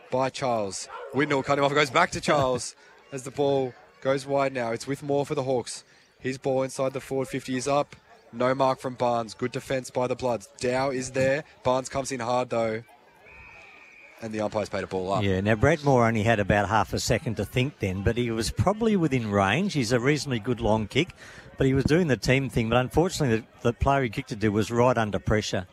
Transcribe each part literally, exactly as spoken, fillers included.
by Charles. Whitnell cut him off. It goes back to Charles as the ball goes wide now. It's with Moore for the Hawks. His ball inside the forward fifty is up. No mark from Barnes. Good defence by the Bloods. Dow is there. Barnes comes in hard though. And the umpire's paid a ball up. Yeah, now Brad Moore only had about half a second to think then, but he was probably within range. He's a reasonably good long kick, but he was doing the team thing. But unfortunately, the, the player he kicked it to was right under pressure.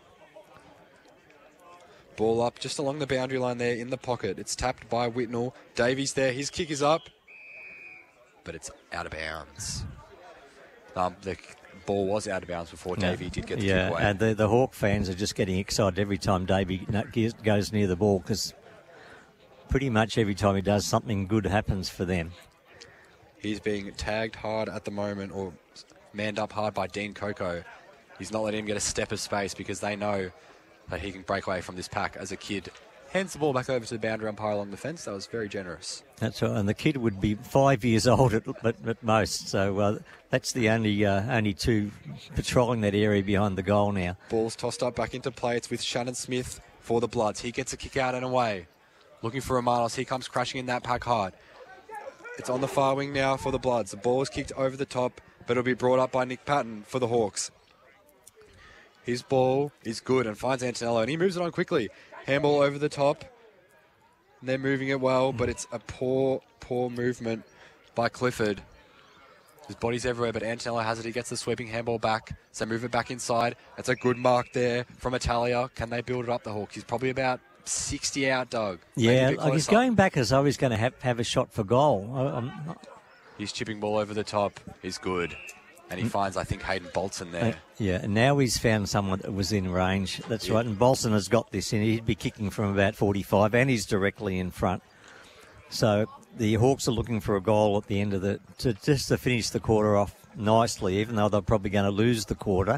Ball up just along the boundary line there in the pocket. It's tapped by Whitnell. Davies there. His kick is up, but it's out of bounds. Um, the ball was out of bounds before yeah. Davey did get the yeah, kick away. and the, the Hawk fans are just getting excited every time Davey goes near the ball because pretty much every time he does, something good happens for them. He's being tagged hard at the moment, or manned up hard by Dean Coco. He's not letting him get a step of space because they know that he can break away from this pack as a kid. Hands the ball back over to the boundary umpire along the fence. That was very generous. That's right, and the kid would be five years old at, at, at most. So uh, that's the only uh, only two patrolling that area behind the goal now. Ball's tossed up back into play. It's with Shannon Smith for the Bloods. He gets a kick out and away. Looking for Romanos. He comes crashing in that pack hard. It's on the far wing now for the Bloods. The ball is kicked over the top, but it'll be brought up by Nick Patton for the Hawks. His ball is good and finds Antonello, and he moves it on quickly. Handball over the top. And they're moving it well, but it's a poor, poor movement by Clifford. His body's everywhere, but Antonello has it. He gets the sweeping handball back, so move it back inside. It's a good mark there from Italia. Can they build it up, the Hawks? He's probably about sixty out, Doug. Yeah, like he's going back as though he's going to have, have a shot for goal. I'm not... He's chipping ball over the top. He's good. And he finds, I think, Hayden Bolton there. Uh, yeah, and now he's found someone that was in range. That's yeah. right, and Bolton has got this in. He'd be kicking from about forty-five, and he's directly in front. So the Hawks are looking for a goal at the end of the... to just to finish the quarter off nicely, even though they're probably going to lose the quarter.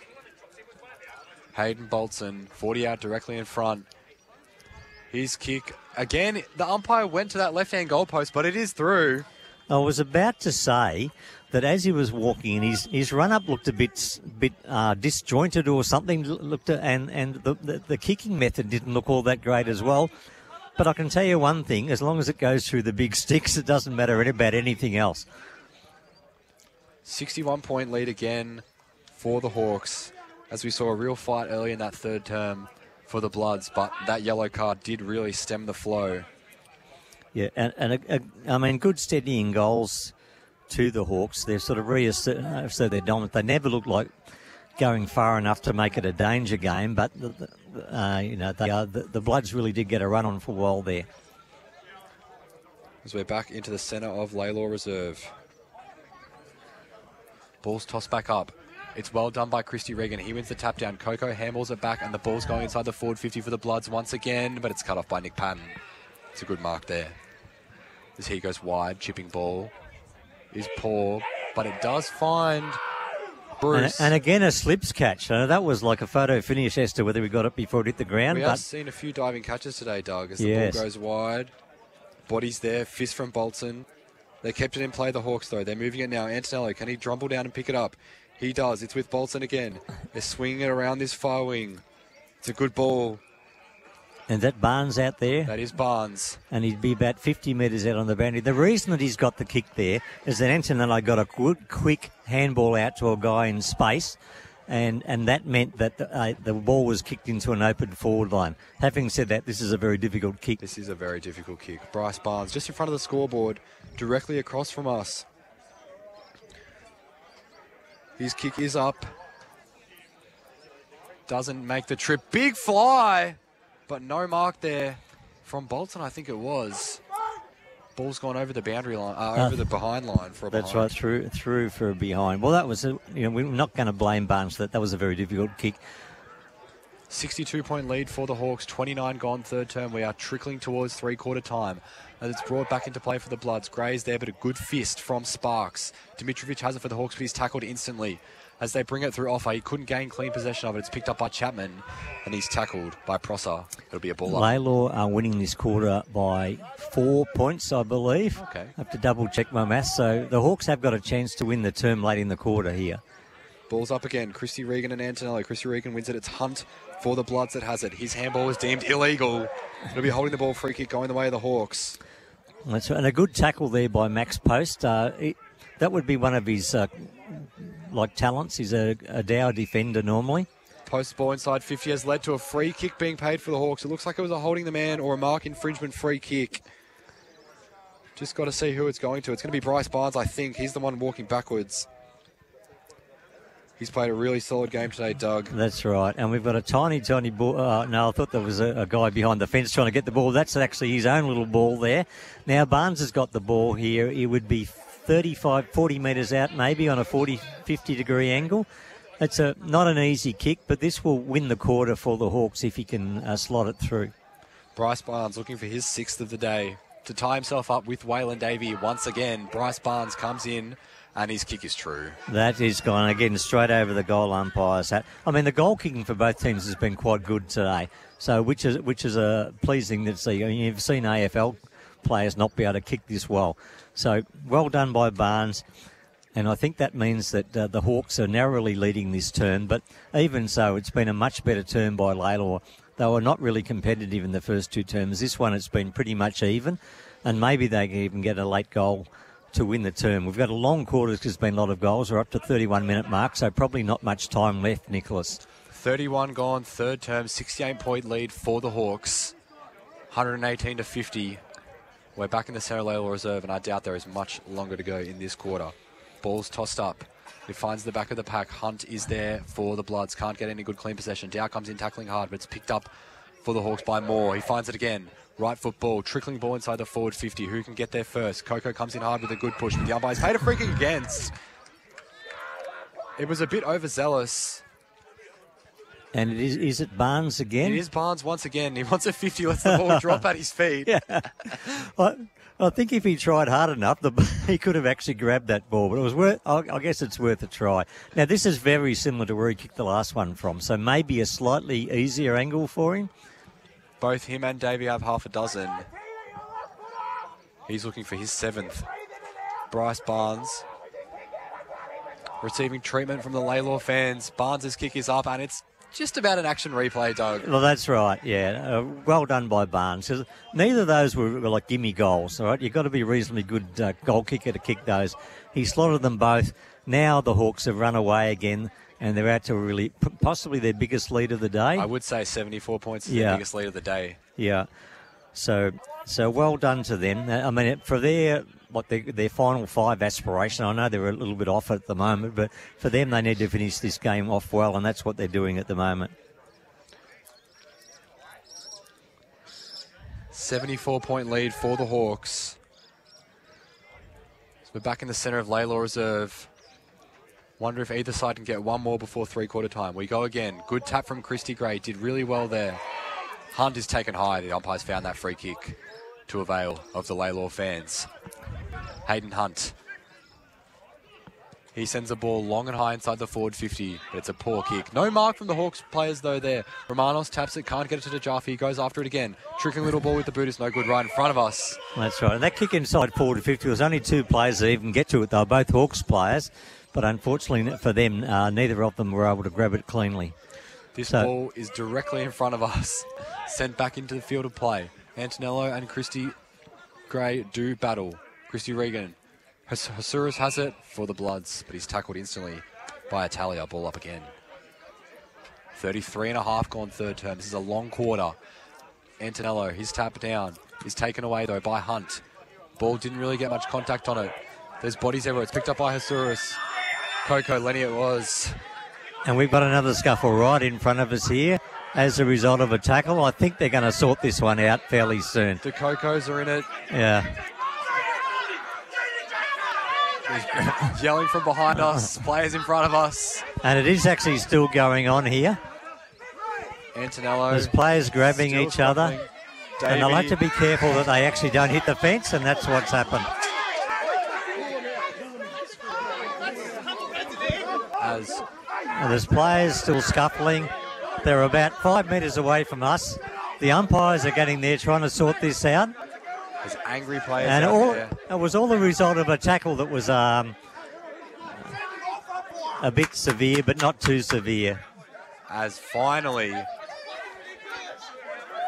Hayden Bolton, forty out directly in front. His kick, again, the umpire went to that left-hand goalpost, but it is through. I was about to say that as he was walking in, his, his run-up looked a bit bit uh, disjointed or something, looked and, and the, the, the kicking method didn't look all that great as well. But I can tell you one thing, as long as it goes through the big sticks, it doesn't matter about anything else. sixty-one point lead again for the Hawks, as we saw a real fight early in that third term for the Bloods, but that yellow card did really stem the flow. Yeah, and, and a, a, I mean, good steadying goals to the Hawks. They're sort of reasserted, so they're dominant. They never look like going far enough to make it a danger game, but the, the, uh, you know, they, uh, the, the Bloods really did get a run on for a while there. As we're back into the centre of Laylaw Reserve. Ball's tossed back up. It's well done by Christy Regan. He wins the tap down. Coco handballs it back, and the ball's going inside the forward fifty for the Bloods once again, but it's cut off by Nick Patton. It's a good mark there. As he goes wide, chipping ball is poor, but it does find Bruce. And, and again, a slips catch. Uh, that was like a photo finish as to whether we got it before it hit the ground. We but have seen a few diving catches today, Doug, as the yes. ball goes wide. Bodies there, fist from Bolton. They kept it in play, the Hawks, though. They're moving it now. Antonello, can he drumble down and pick it up? He does. It's with Bolton again. They're swinging it around this far wing. It's a good ball. And that Barnes out there? That is Barnes. And he'd be about fifty metres out on the boundary. The reason that he's got the kick there is that Antonello got a good, quick handball out to a guy in space, and, and that meant that the, uh, the ball was kicked into an open forward line. Having said that, this is a very difficult kick. This is a very difficult kick. Bryce Barnes just in front of the scoreboard, directly across from us. His kick is up. Doesn't make the trip. Big fly! But no mark there from Bolton, I think it was. Ball's gone over the boundary line, uh, over uh, the behind line for a That's behind. right, through through for a behind. Well, that was, a, you know, we're not going to blame Barnes for that. That was a very difficult kick. sixty-two point lead for the Hawks, twenty-nine gone third term. We are trickling towards three-quarter time. And it's brought back into play for the Bloods. Gray's there, but a good fist from Sparks. Dimitrovic has it for the Hawks, but he's tackled instantly. As they bring it through offer, he couldn't gain clean possession of it. It's picked up by Chapman, and he's tackled by Prosser. It'll be a ball up. Laylaw are winning this quarter by four points, I believe. Okay. I have to double-check my maths. So the Hawks have got a chance to win the term late in the quarter here. Ball's up again. Christy Regan and Antonello. Christy Regan wins it. It's Hunt for the Bloods that has it. His handball was deemed illegal. He'll be holding the ball, free kick going the way of the Hawks. That's right. And a good tackle there by Max Post. Uh, it, that would be one of his uh, like talents. He's a, a Dow defender normally. Post ball inside fifty has led to a free kick being paid for the Hawks. It looks like it was a holding the man or a mark infringement free kick. Just got to see who it's going to. It's going to be Bryce Barnes, I think. He's the one walking backwards. He's played a really solid game today, Doug. That's right. And we've got a tiny, tiny ball. Uh, no, I thought there was a, a guy behind the fence trying to get the ball. That's actually his own little ball there. Now, Barnes has got the ball here. It would be thirty-five, forty metres out, maybe on a forty, fifty degree angle. It's a not an easy kick, but this will win the quarter for the Hawks if he can uh, slot it through. Bryce Barnes looking for his sixth of the day to tie himself up with Waylon Davey once again. Bryce Barnes comes in and his kick is true. That is gone again straight over the goal umpire's hat. I mean, the goal kicking for both teams has been quite good today, so which is which is a pleasing to see. I mean, you've seen A F L players not be able to kick this well, so well done by Barnes. And I think that means that uh, the Hawks are narrowly leading this term, but even so, it's been a much better term by Lalor. They were not really competitive in the first two terms. This one, it's been pretty much even, and maybe they can even get a late goal to win the term. We've got a long quarter because there's been a lot of goals. We're up to thirty-one minute mark, so probably not much time left, Nicholas. thirty-one gone, third term, sixty-eight point lead for the Hawks. one hundred eighteen to fifty. We're back in the Sarah Lalor Reserve, and I doubt there is much longer to go in this quarter. Ball's tossed up. It finds the back of the pack. Hunt is there for the Bloods. Can't get any good clean possession. Dow comes in tackling hard, but it's picked up for the Hawks by Moore. He finds it again. Right foot ball, trickling ball inside the forward fifty. Who can get there first? Coco comes in hard with a good push, but the umpire's paid a free kick against. It was a bit overzealous. And it is, is it Barnes again? It is Barnes once again. He wants a fifty, lets the ball drop at his feet. Yeah. I, I think if he tried hard enough, the, he could have actually grabbed that ball. But it was worth. I, I guess it's worth a try. Now this is very similar to where he kicked the last one from, so maybe a slightly easier angle for him. Both him and Davey have half a dozen. He's looking for his seventh. Bryce Barnes receiving treatment from the Lalor fans. Barnes' kick is up, and it's just about an action replay, Doug. Well, that's right, yeah. Uh, well done by Barnes. 'Cause neither of those were, were like gimme goals, all right? You've got to be a reasonably good uh, goal kicker to kick those. He slotted them both. Now the Hawks have run away again, and they're out to really possibly their biggest lead of the day. I would say seventy-four points is yeah. their biggest lead of the day. Yeah. So so well done to them. I mean, for their what their, their final five aspiration, I know they're a little bit off at the moment, but for them they need to finish this game off well, and that's what they're doing at the moment. seventy-four point lead for the Hawks. So we're back in the centre of Lalor Reserve. Wonder if either side can get one more before three-quarter time. We go again. Good tap from Christy Gray. Did really well there. Hunt is taken high. The umpires found that free kick to avail of the Lalor fans. Hayden Hunt. He sends the ball long and high inside the forward fifty, but it's a poor kick. No mark from the Hawks players, though, there. Romanos taps it, can't get it to Jaffe. He goes after it again. Tricking little ball with the boot is no good right in front of us. That's right. And that kick inside forward fifty was only two players that even get to it. They were both Hawks players. But unfortunately for them, uh, neither of them were able to grab it cleanly. This so, ball is directly in front of us. Sent back into the field of play. Antonello and Christy Gray do battle. Christy Regan. Hasuris has it for the Bloods, but he's tackled instantly by Italia. Ball up again. thirty-three and a half gone third term. This is a long quarter. Antonello, his tap down. Is taken away, though, by Hunt. Ball didn't really get much contact on it. There's bodies everywhere. It's picked up by Hasuris. Coco, Lenny it was. And we've got another scuffle right in front of us here as a result of a tackle. I think they're going to sort this one out fairly soon. The Cocos are in it. Yeah. He's yelling from behind us. Players in front of us. And it is actually still going on here. Antonello. There's players grabbing each scuffling. other. Davey. And they'll have to be careful that they actually don't hit the fence, and that's what's happened. As And there's players still scuffling. They're about five metres away from us. The umpires are getting there trying to sort this out. there's angry players And out all, there. it was all the result of a tackle that was um, a bit severe, but not too severe. As finally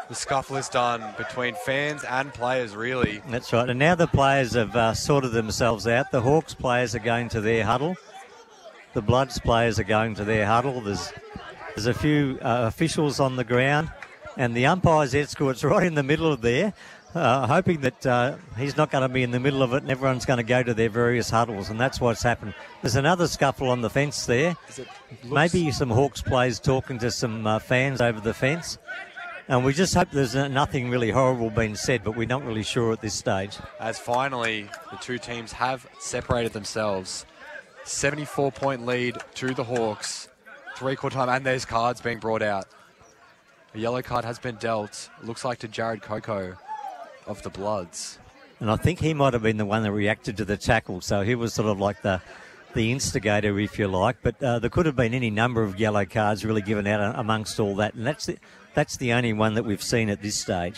The scuffle is done between fans and players, really. That's right. And now the players have uh, sorted themselves out. The Hawks players are going to their huddle. The Bloods players are going to their huddle. There's there's a few uh, officials on the ground, and the umpire's escort's right in the middle of there, uh, hoping that uh, he's not going to be in the middle of it and everyone's going to go to their various huddles, and that's what's happened. There's another scuffle on the fence there. It Maybe some Hawks players talking to some uh, fans over the fence. And we just hope there's nothing really horrible being said, but we're not really sure at this stage. As finally the two teams have separated themselves. seventy-four point lead to the Hawks. Three-quarter time, and there's cards being brought out. A yellow card has been dealt. Looks like to Jared Coco of the Bloods. And I think he might have been the one that reacted to the tackle, so he was sort of like the the instigator, if you like. But uh, there could have been any number of yellow cards really given out amongst all that, and that's the, that's the only one that we've seen at this stage.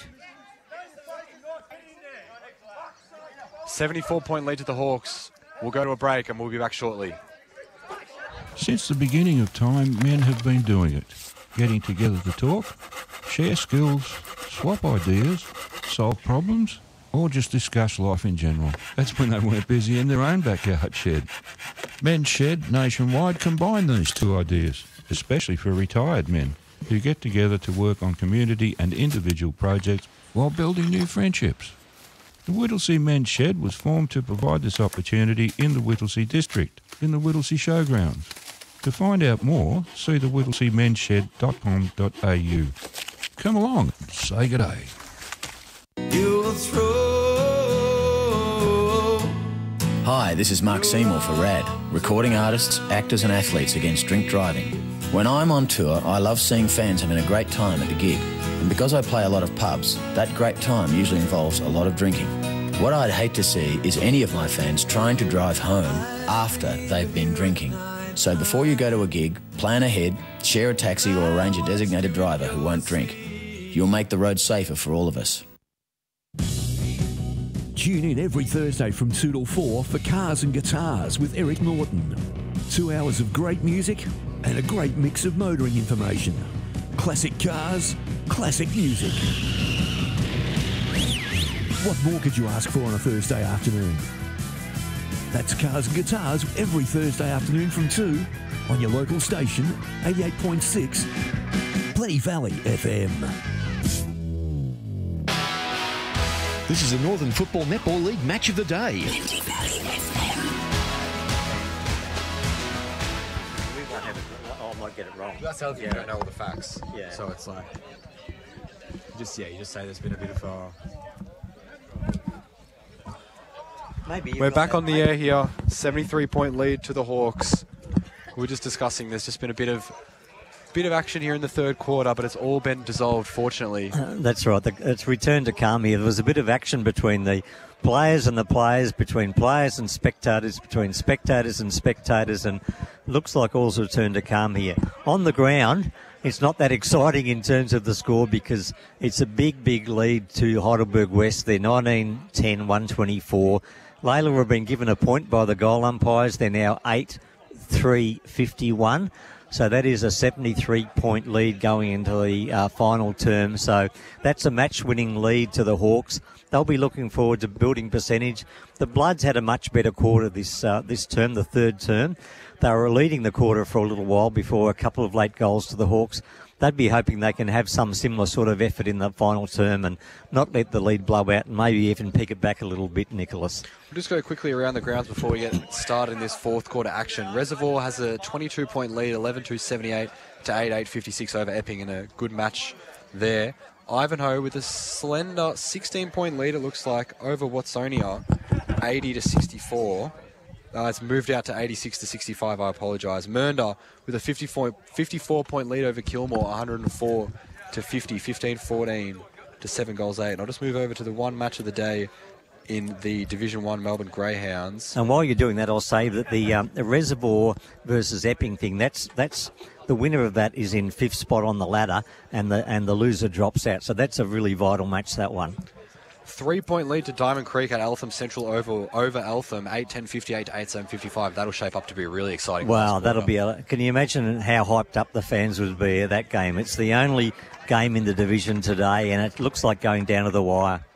seventy-four point lead to the Hawks. We'll go to a break and we'll be back shortly. Since the beginning of time, men have been doing it. Getting together to talk, share skills, swap ideas, solve problems, or just discuss life in general. That's when they weren't busy in their own backyard shed. Men's Shed nationwide combine these two ideas, especially for retired men who get together to work on community and individual projects while building new friendships. The Whittlesea Men's Shed was formed to provide this opportunity in the Whittlesea district, in the Whittlesea Showgrounds. To find out more, see the whittlesea mens shed dot com dot a u. Come along and say good day. You'll throw. Hi, this is Mark Seymour for RAD, recording artists, actors and athletes against drink driving. When I'm on tour, I love seeing fans having a great time at the gig. And because I play a lot of pubs, that great time usually involves a lot of drinking. What I'd hate to see is any of my fans trying to drive home after they've been drinking. So before you go to a gig, plan ahead, share a taxi or arrange a designated driver who won't drink. You'll make the road safer for all of us. Tune in every Thursday from two till four for Cars and Guitars with Eric Norton. Two hours of great music and a great mix of motoring information. Classic cars, classic music. What more could you ask for on a Thursday afternoon? That's Cars and Guitars every Thursday afternoon from two on your local station, eighty-eight point six, Plenty Valley F M. This is the Northern Football Netball League Match of the Day. We won't have it. Oh, I might get it wrong. That's the other thing, Yeah. you don't know all the facts. Yeah. So it's like, just, yeah, you just say there's been a bit of a... Maybe you've We're got back that, on the mate. air here. seventy-three point lead to the Hawks. We were just discussing there's just been a bit of bit of action here in the third quarter, but it's all been dissolved, fortunately. That's right. The, it's returned to calm here. There was a bit of action between the players and the players, between players and spectators, between spectators and spectators, and looks like all's returned to calm here. On the ground, it's not that exciting in terms of the score because it's a big, big lead to Heidelberg West. They're nineteen ten, one twenty-four. Layla have been given a point by the goal umpires. They're now eight three fifty-one. So that is a seventy-three point lead going into the uh, final term. So that's a match-winning lead to the Hawks. They'll be looking forward to building percentage. The Bloods had a much better quarter this uh, this term, the third term. They were leading the quarter for a little while before a couple of late goals to the Hawks. They'd be hoping they can have some similar sort of effort in the final term and not let the lead blow out and maybe even pick it back a little bit, Nicholas. We'll just go quickly around the grounds before we get started in this fourth quarter action. Reservoir has a twenty-two point lead, eleven two seventy-eight to eight eight fifty-six over Epping in a good match there. Ivanhoe with a slender sixteen point lead, it looks like, over Watsonia, eighty to sixty-four. Uh, it's moved out to eighty-six to sixty-five, I apologise. Mernda with a fifty-four point lead over Kilmore, one hundred four to fifty, fifteen fourteen to seven goals eight. And I'll just move over to the one match of the day in the Division one Melbourne Greyhounds. And while you're doing that, I'll say that the, um, the Reservoir versus Epping thing, that's that's the winner of that is in fifth spot on the ladder and the and the loser drops out. So that's a really vital match, that one. Three-point lead to Diamond Creek at Eltham Central over over Eltham, eight ten fifty-eight to eight seven fifty-five. That'll shape up to be a really exciting. Wow, that'll be a... Can you imagine how hyped up the fans would be at that game? It's the only game in the division today, and it looks like going down to the wire.